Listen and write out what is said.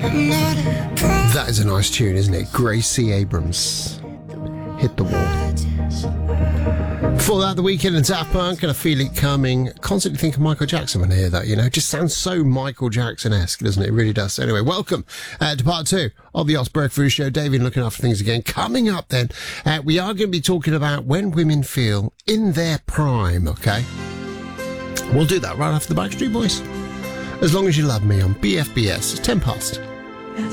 That is a nice tune, isn't it? Gracie Abrams. Hit the Wall. Before that, The Weeknd and Daft Punk, and I Feel It Coming. Constantly think of Michael Jackson when I hear that, you know. It just sounds so Michael Jackson-esque, doesn't it? It really does. Anyway, welcome to part 2 of the Osberg Food Show. David looking after things again. Coming up then, we are going to be talking about when women feel in their prime, okay? We'll do that right after the Backstreet Boys. As Long As You Love Me on BFBS. It's 10 past.